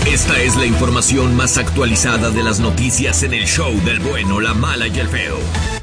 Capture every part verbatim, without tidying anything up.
Esta es la información más actualizada de las noticias en el show del bueno, la mala y el feo.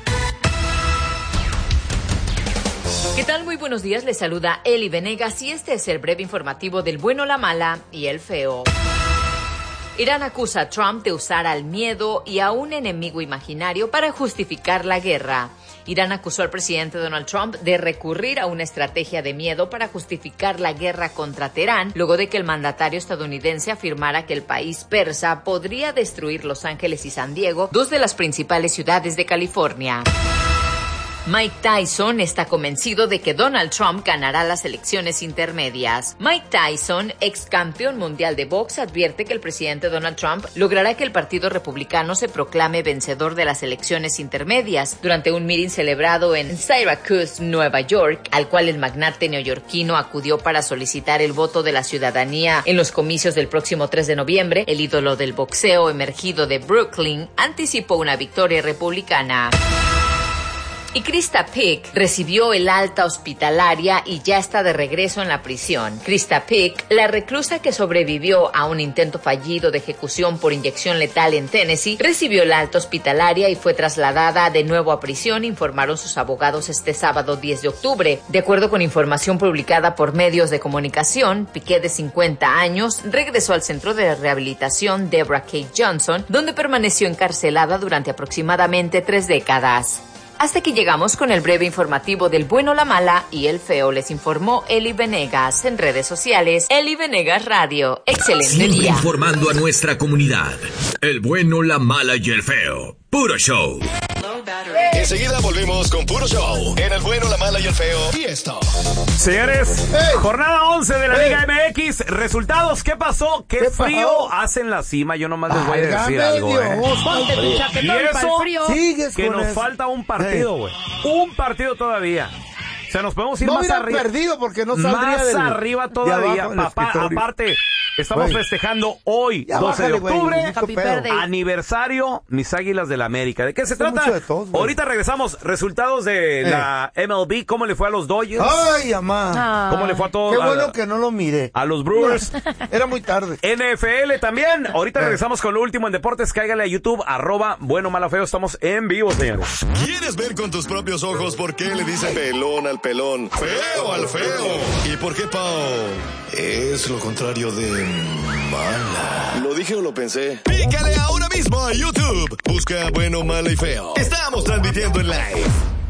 ¿Qué tal? Muy buenos días, les saluda Eli Venegas y este es el breve informativo del bueno, la mala y el feo. Irán acusa a Trump de usar al miedo y a un enemigo imaginario para justificar la guerra. Irán acusó al presidente Donald Trump de recurrir a una estrategia de miedo para justificar la guerra contra Teherán, luego de que el mandatario estadounidense afirmara que el país persa podría destruir Los Ángeles y San Diego, dos de las principales ciudades de California. Mike Tyson está convencido de que Donald Trump ganará las elecciones intermedias. Mike Tyson, ex campeón mundial de box, advierte que el presidente Donald Trump logrará que el Partido Republicano se proclame vencedor de las elecciones intermedias durante un meeting celebrado en Syracuse, Nueva York, al cual el magnate neoyorquino acudió para solicitar el voto de la ciudadanía en los comicios del próximo tres de noviembre. El ídolo del boxeo emergido de Brooklyn anticipó una victoria republicana. Y Krista Pick recibió el alta hospitalaria y ya está de regreso en la prisión. Krista Pick, la reclusa que sobrevivió a un intento fallido de ejecución por inyección letal en Tennessee, recibió el alta hospitalaria y fue trasladada de nuevo a prisión, informaron sus abogados este sábado diez de octubre. De acuerdo con información publicada por medios de comunicación, Piquet, de cincuenta años, regresó al centro de rehabilitación Deborah K. Johnson, donde permaneció encarcelada durante aproximadamente tres décadas. Hasta aquí llegamos con el breve informativo del bueno, la mala y el feo. Les informó Eli Venegas en redes sociales. Eli Venegas Radio. Excelente Siempre día. Informando a nuestra comunidad. El bueno, la mala y el feo. Puro show. Enseguida volvemos con Puro Show en el bueno, la mala y el feo. Y esto. Señores, Hey. jornada once de la Hey. Liga M X. Resultados, ¿qué pasó? ¿Qué, ¿Qué frío pasó? hace en la cima? Yo nomás les voy a decir Válgame algo, ¿eh? Dios, Ponte tu padre. Y chaquetón para el eso, frío. Sigues que con nos eso. falta un partido, güey. Un partido todavía. O sea, nos podemos ir No más hubiera arriba. perdido porque no saldría Más del- arriba de todavía, abajo del papá. escritorio. Aparte, estamos Güey. festejando hoy, Ya doce de bájale, güey, octubre. mucho Happy pedo. birthday. Aniversario, mis Águilas del la América. ¿De qué se Son trata? mucho de todos, güey. Ahorita regresamos. Resultados de Eh. la M L B. ¿Cómo le fue a los Dodgers? Ay, amá. Ah. ¿Cómo le fue a todos? Qué a- bueno que no lo miré. A los Brewers. Era muy tarde. N F L también. Ahorita Eh. regresamos con lo último en deportes. Cáigale a YouTube, arroba bueno, malo, feo. Estamos en vivo, señores. ¿Quieres ver con tus propios ojos por qué le dicen pelón al pelón, feo al feo? ¿Y por qué Pao es lo contrario de mala? ¿Lo dije o lo pensé? Pícale ahora mismo a YouTube. Busca bueno, malo y feo. Estamos transmitiendo en live.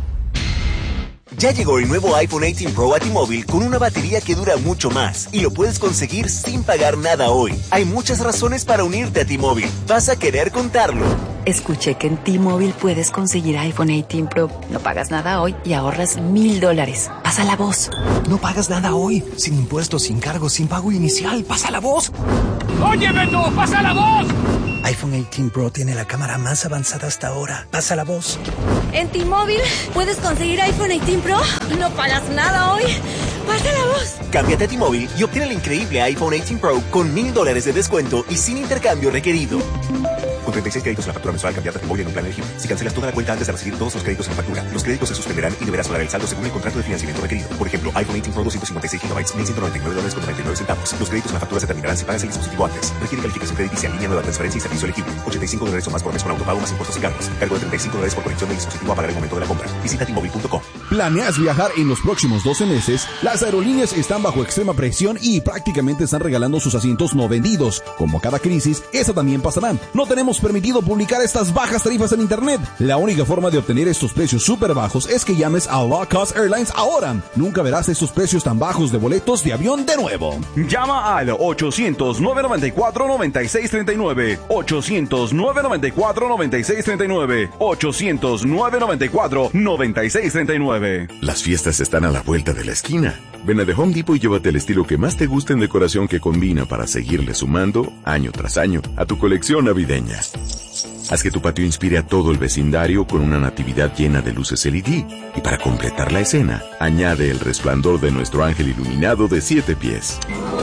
Ya llegó el nuevo iPhone dieciocho Pro a T-Mobile con una batería que dura mucho más y lo puedes conseguir sin pagar nada hoy. Hay muchas razones para unirte a T-Mobile. Vas a querer contarlo. Escuché que en T-Mobile puedes conseguir iPhone dieciocho Pro. No pagas nada hoy y ahorras mil dólares. Pasa la voz. No pagas nada hoy, sin impuestos, sin cargos, sin pago inicial. ¡Pasa la voz! ¡Oye, Beto! ¡Pasa la voz! iPhone dieciocho Pro tiene la cámara más avanzada hasta ahora. ¡Pasa la voz! En T-Mobile puedes conseguir iPhone dieciocho Pro. No pagas nada hoy. Pasa la voz. Cámbiate a T-Mobile y obtén el increíble iPhone dieciocho Pro con mil dólares de descuento y sin intercambio requerido. Con treinta y seis créditos en la factura mensual, cambiate a T-Mobile en un plan elegible. Si cancelas toda la cuenta antes de recibir todos los créditos en la factura, los créditos se suspenderán y deberás pagar el saldo según el contrato de financiamiento requerido. Por ejemplo, iPhone dieciocho Pro doscientos cincuenta y seis gigabytes, mil ciento noventa y nueve dólares con noventa y nueve centavos. Los créditos en la factura se terminarán si pagas el dispositivo antes. Requiere calificación crediticia en línea, nueva transferencia y servicio elegible. ochenta y cinco dólares o más por mes con autopago más impuestos y cargos. Cargo de treinta y cinco dólares por conexión del dispositivo a pagar el momento de la compra. Visita T Mobile punto com. ¿Planeas viajar en los próximos doce meses? Las aerolíneas están bajo extrema presión y prácticamente están regalando sus asientos no vendidos. Como cada crisis, esa también pasará. No tenemos permitido publicar estas bajas tarifas en internet. La única forma de obtener estos precios súper bajos es que llames a Low Cost Airlines ahora. Nunca verás estos precios tan bajos de boletos de avión de nuevo. Llama al ochocientos, nueve noventa y cuatro, noventa y seis treinta y nueve. ochocientos, nueve noventa y cuatro, noventa y seis treinta y nueve. ochocientos, nueve noventa y cuatro, noventa y seis treinta y nueve. Las fiestas están a la vuelta de la esquina. Ven a The Home Depot y llévate el estilo que más te guste en decoración que combina para seguirle sumando, año tras año, a tu colección navideña. Haz que tu patio inspire a todo el vecindario con una natividad llena de luces L E D. Y para completar la escena, añade el resplandor de nuestro ángel iluminado de siete pies.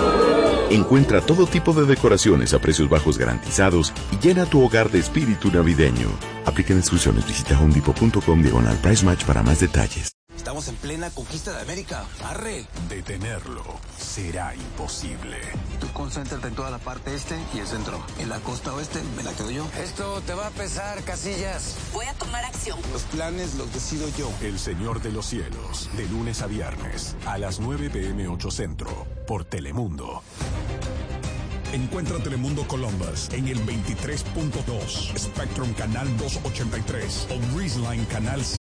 Encuentra todo tipo de decoraciones a precios bajos garantizados y llena tu hogar de espíritu navideño. Apliquen exclusiones. Visita home depot punto com diagonal price match para más detalles. Estamos en plena conquista de América. ¡Arre! Detenerlo será imposible. Tú concéntrate en toda la parte este y el centro. En la costa oeste me la quedo yo. Esto te va a pesar, Casillas. Voy a tomar acción. Los planes los decido yo. El Señor de los Cielos, de lunes a viernes, a las nueve pm ocho Centro, por Telemundo. Encuentra Telemundo Columbus en el veintitrés punto dos, Spectrum Canal doscientos ochenta y tres o Breezeline Canal